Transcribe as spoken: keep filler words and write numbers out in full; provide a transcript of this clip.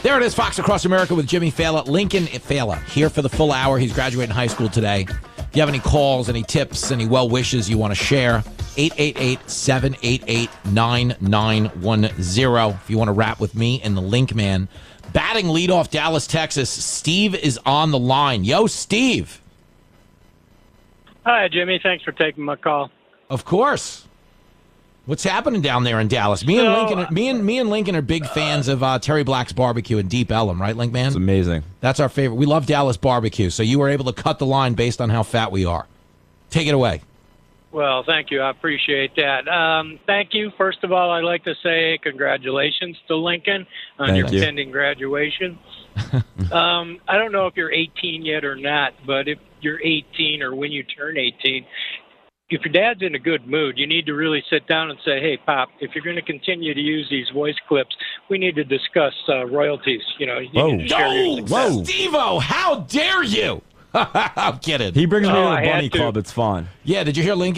There it is, Fox Across America with Jimmy Fallon. Lincoln Fallon here for the full hour. He's graduating high school today. If you have any calls, any tips, any well wishes you want to share, eight eight eight, seven eight eight, nine nine one zero. If you want to rap with me and the Link Man. Batting leadoff Dallas, Texas. Steve is on the line. Yo, Steve. Hi, Jimmy. Thanks for taking my call. Of course. What's happening down there in Dallas? Me and So, Lincoln, me and me and Lincoln are big fans of uh, Terry Black's barbecue in Deep Ellum, right, Link Man? It's amazing. That's our favorite. We love Dallas barbecue. So you were able to cut the line based on how fat we are. Take it away. Well, thank you. I appreciate that. Um, thank you. First of all, I'd like to say congratulations to Lincoln on Thank your you. pending graduation. um, I don't know if you're eighteen yet or not, but if you're eighteen or when you turn eighteen, if your dad's in a good mood, you need to really sit down and say, hey, Pop, if you're going to continue to use these voice clips, we need to discuss uh, royalties. You know, you Whoa. need to share your No, success. Whoa. Steve-O, how dare you? I'm kidding. He brings me Oh, to I the had bunny to. club. It's fun. Yeah, did you hear Lincoln?